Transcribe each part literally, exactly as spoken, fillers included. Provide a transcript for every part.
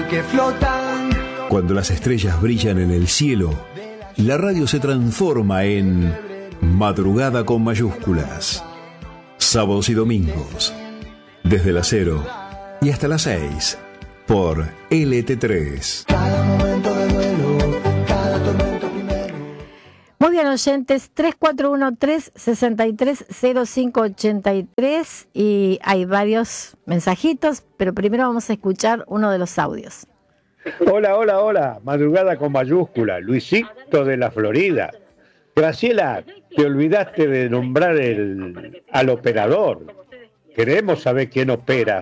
que flotan. Cuando las estrellas brillan en el cielo, la radio se transforma en Madrugada con mayúsculas. Sábados y domingos, desde las cero y hasta las seis, por L T tres. Cada momento de duelo, cada tormento primero. Muy bien, oyentes, tres cuatro uno tres, seis tres cero cinco ocho tres, y hay varios mensajitos, pero primero vamos a escuchar uno de los audios. Hola, hola, hola, Madrugada con mayúscula, Luisito de la Florida. Graciela, te olvidaste de nombrar el, al operador. Queremos saber quién opera.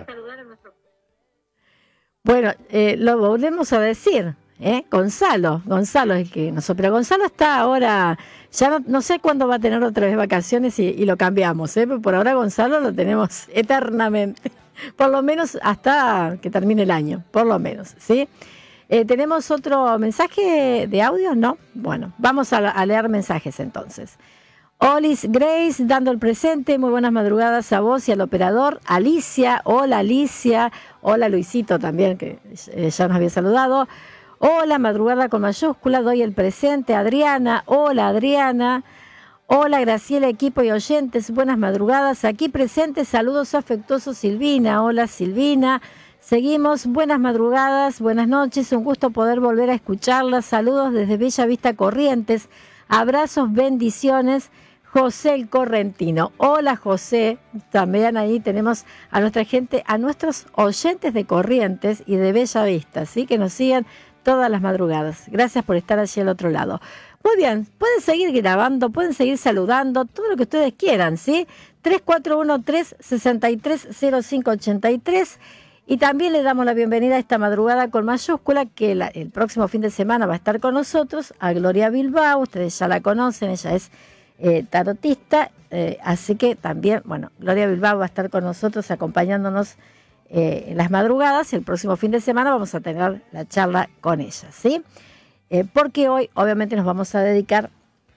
Bueno, eh, lo volvemos a decir, ¿eh? Gonzalo, Gonzalo es el que nos opera. Gonzalo está ahora, ya no, no sé cuándo va a tener otra vez vacaciones y, y lo cambiamos, ¿eh? Pero por ahora Gonzalo lo tenemos eternamente, por lo menos hasta que termine el año, por lo menos, ¿sí? Eh, ¿Tenemos otro mensaje de audio? No. Bueno, vamos a, a leer mensajes entonces. Olis Grace, dando el presente, muy buenas madrugadas a vos y al operador. Alicia, hola Alicia, hola Luisito también, que eh, ya nos había saludado. Hola, madrugada con mayúscula, doy el presente. Adriana, hola Adriana. Hola Graciela, equipo y oyentes, buenas madrugadas. Aquí presente, saludos afectuosos Silvina. Hola Silvina. Seguimos, buenas madrugadas, buenas noches, un gusto poder volver a escucharlas. Saludos desde Bella Vista Corrientes. Abrazos, bendiciones. José el Correntino. Hola José, también ahí tenemos a nuestra gente, a nuestros oyentes de Corrientes y de Bella Vista, ¿sí? Que nos sigan todas las madrugadas. Gracias por estar allí al otro lado. Muy bien, pueden seguir grabando, pueden seguir saludando, todo lo que ustedes quieran, ¿sí? tres cuatro uno tres, seis tres cero cinco ocho tres. Y también le damos la bienvenida a esta madrugada con mayúscula, que la, el próximo fin de semana va a estar con nosotros, a Gloria Bilbao. Ustedes ya la conocen, ella es eh, tarotista, eh, así que también, bueno, Gloria Bilbao va a estar con nosotros acompañándonos eh, en las madrugadas. El próximo fin de semana vamos a tener la charla con ella, ¿sí? Eh, porque hoy obviamente nos vamos a dedicar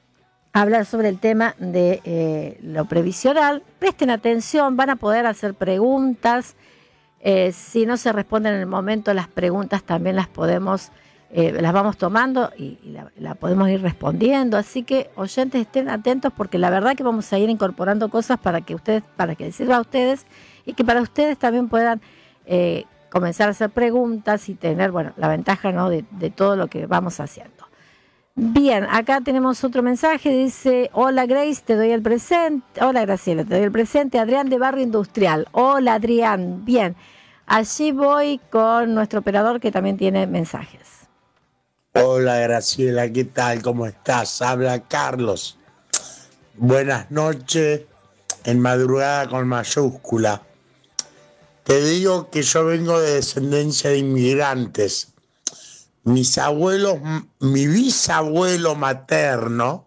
a hablar sobre el tema de eh, lo previsional. Presten atención, van a poder hacer preguntas. Eh, si no se responden en el momento, las preguntas también las podemos, eh, las vamos tomando y, y la, la podemos ir respondiendo. Así que oyentes, estén atentos porque la verdad que vamos a ir incorporando cosas para que ustedes, para que les sirva a ustedes y que para ustedes también puedan eh, comenzar a hacer preguntas y tener, bueno, la ventaja, ¿no?, de, de todo lo que vamos haciendo. Bien, acá tenemos otro mensaje, dice: hola Grace, te doy el presente. Hola Graciela, te doy el presente. Adrián de Barrio Industrial. Hola Adrián, bien. Allí voy con nuestro operador que también tiene mensajes. Hola Graciela, ¿qué tal? ¿Cómo estás? Habla Carlos. Buenas noches, en Madrugada con mayúscula. Te digo que yo vengo de descendencia de inmigrantes. Mis abuelos, mi bisabuelo materno,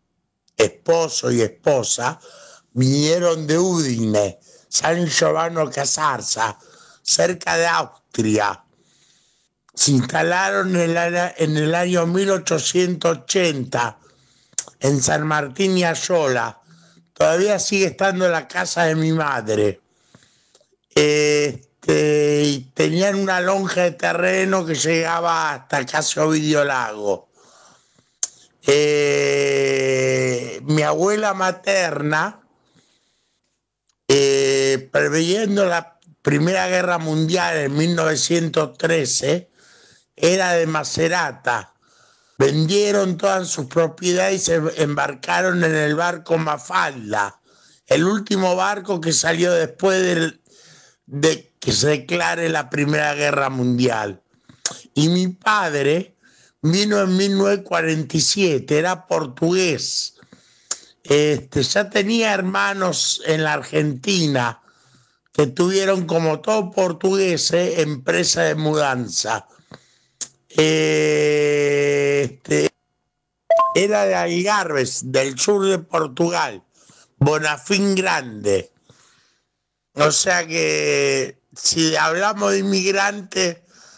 esposo y esposa, vinieron de Udine, San Giovanni Casarza, cerca de Austria. Se instalaron en el, en el año mil ochocientos ochenta en San Martín y Ayola. Todavía sigue estando la casa de mi madre. Este, y tenían una lonja de terreno que llegaba hasta casi Ovidio Lago. Eh, mi abuela materna, eh, preveyendo la Primera Guerra Mundial en mil novecientos trece, era de Macerata. Vendieron todas sus propiedades y se embarcaron en el barco Mafalda, el último barco que salió después del de que se declare la Primera Guerra Mundial. Y mi padre vino en mil novecientos cuarenta y siete, era portugués. Este, ya tenía hermanos en la Argentina que tuvieron, como todo portugueses, empresa de mudanza. Este, era de Algarves, del sur de Portugal, Bonafín Grande. O sea que si hablamos de inmigrantes,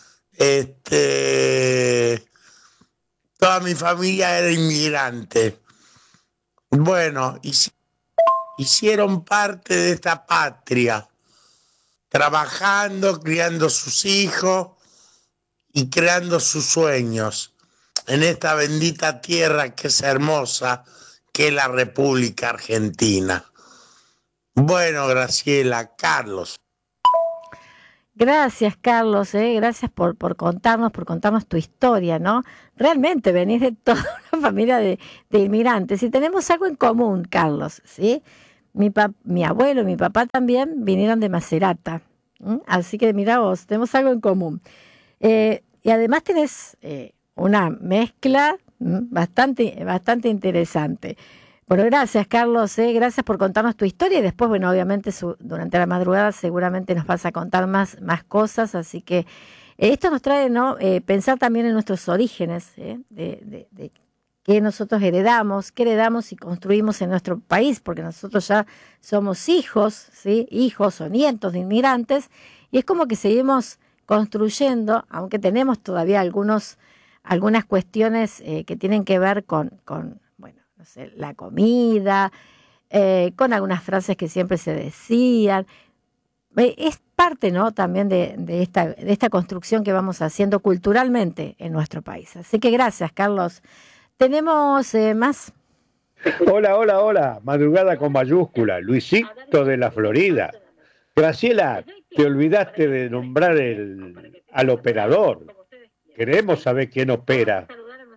este, toda mi familia era inmigrante. Bueno, hicieron parte de esta patria, trabajando, criando sus hijos y creando sus sueños en esta bendita tierra que es hermosa, que es la República Argentina. Bueno, Graciela, Carlos. Gracias, Carlos, eh, gracias por, por contarnos, por contarnos tu historia, ¿no? Realmente venís de toda una familia de, de inmigrantes y tenemos algo en común, Carlos, ¿sí? Mi, pa, mi abuelo y mi papá también vinieron de Macerata, ¿m? Así que mira vos, tenemos algo en común. Eh, y además tenés eh, una mezcla ¿m? bastante, bastante interesante. Bueno, gracias, Carlos, eh, gracias por contarnos tu historia y después, bueno, obviamente su, durante la madrugada seguramente nos vas a contar más, más cosas, así que eh, esto nos trae, ¿no? Eh, pensar también en nuestros orígenes, eh, de, de, de qué nosotros heredamos, qué heredamos y construimos en nuestro país, porque nosotros ya somos hijos, ¿sí? Hijos o nietos de inmigrantes, y es como que seguimos construyendo, aunque tenemos todavía algunos, algunas cuestiones eh, que tienen que ver con, con la comida, eh, con algunas frases que siempre se decían. Eh, es parte, ¿no? También de, de, esta, de esta construcción que vamos haciendo culturalmente en nuestro país. Así que gracias, Carlos. ¿Tenemos eh, más? Hola, hola, hola. Madrugada con mayúscula. Luisito de la Florida. Graciela, te olvidaste de nombrar el, al operador. Queremos saber quién opera.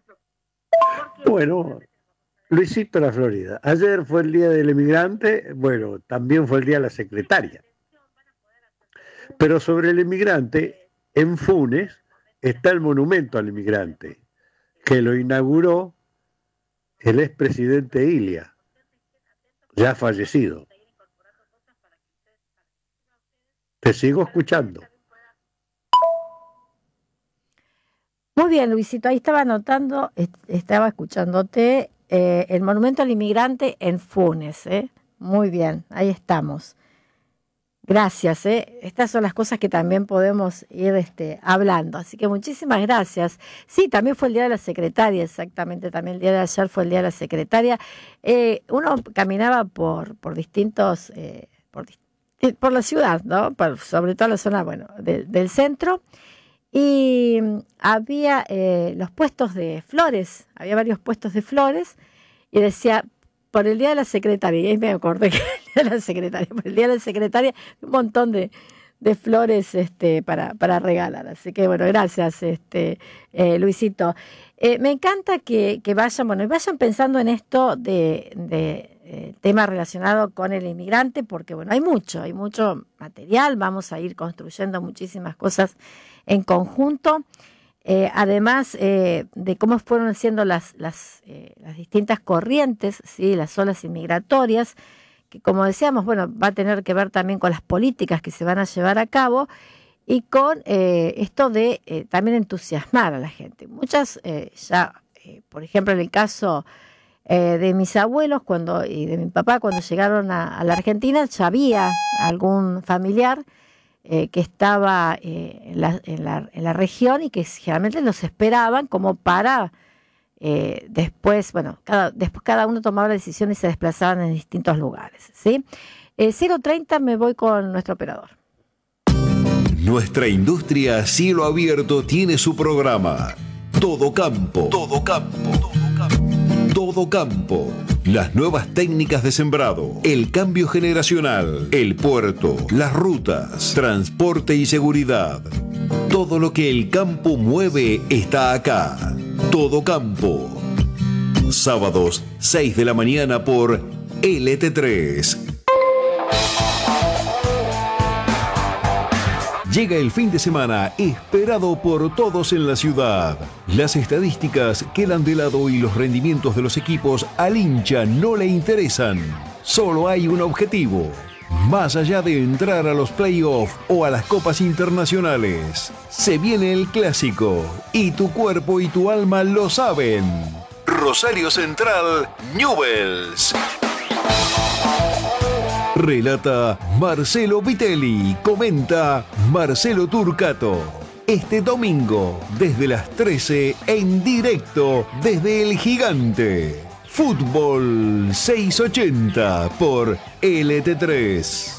Bueno, Luisito de la Florida. Ayer fue el Día del Emigrante, bueno, también fue el Día de la Secretaria. Pero sobre el emigrante, en Funes está el monumento al emigrante, que lo inauguró el expresidente Ilia, ya fallecido. Te sigo escuchando. Muy bien, Luisito, ahí estaba anotando, estaba escuchándote. Eh, el monumento al inmigrante en Funes, ¿eh? Muy bien, ahí estamos. Gracias, ¿eh? Estas son las cosas que también podemos ir este, hablando, así que muchísimas gracias. Sí, también fue el Día de la Secretaria, exactamente, también el día de ayer fue el Día de la Secretaria. Eh, uno caminaba por, por distintos, eh, por, por la ciudad, ¿no? Por, sobre todo la zona, bueno, de, del centro, y había eh, los puestos de flores, había varios puestos de flores, y decía, por el Día de la Secretaria, y ahí me acordé que el Día de la Secretaria, por el Día de la Secretaria, un montón de, de flores este, para, para regalar. Así que bueno, gracias, este, eh, Luisito. Eh, me encanta que, que vayan, bueno, y vayan pensando en esto de, de eh, tema relacionado con el inmigrante, porque bueno, hay mucho, hay mucho material, vamos a ir construyendo muchísimas cosas en conjunto, eh, además eh, de cómo fueron siendo las, las, eh, las distintas corrientes, ¿sí? Las olas inmigratorias, que como decíamos, bueno, va a tener que ver también con las políticas que se van a llevar a cabo y con eh, esto de eh, también entusiasmar a la gente. Muchas eh, ya, eh, por ejemplo, en el caso eh, de mis abuelos cuando y de mi papá cuando llegaron a, a la Argentina, ya había algún familiar Eh, que estaba eh, en, la, en, la, en la región y que generalmente los esperaban como para eh, después, bueno, cada, después cada uno tomaba la decisión y se desplazaban en distintos lugares, ¿sí? Eh, cero treinta me voy con nuestro operador. Nuestra industria cielo abierto tiene su programa Todo Campo. Todo Campo. Todo Campo. Todo Campo. Las nuevas técnicas de sembrado, el cambio generacional, el puerto, las rutas, transporte y seguridad. Todo lo que el campo mueve está acá. Todo Campo. Sábados, seis de la mañana por L T tres. Llega el fin de semana esperado por todos en la ciudad. Las estadísticas quedan de lado y los rendimientos de los equipos al hincha no le interesan. Solo hay un objetivo. Más allá de entrar a los playoffs o a las copas internacionales, se viene el clásico y tu cuerpo y tu alma lo saben. Rosario Central, Newell's. Relata Marcelo Vitelli, comenta Marcelo Turcato. Este domingo, desde las trece, en directo desde El Gigante. Fútbol seiscientos ochenta por L T tres.